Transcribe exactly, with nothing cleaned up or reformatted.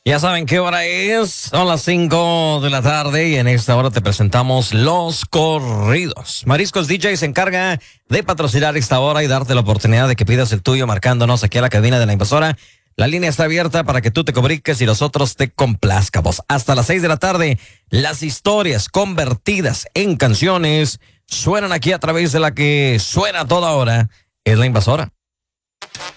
Ya saben qué hora es, son las cinco de la tarde y en esta hora te presentamos los corridos. Mariscos D J se encarga de patrocinar esta hora y darte la oportunidad de que pidas el tuyo marcándonos aquí a la cabina de la invasora. La línea está abierta para que tú te comuniques y nosotros te complazcamos. Hasta las seis de la tarde, las historias convertidas en canciones suenan aquí a través de la que suena a toda hora. Es la invasora.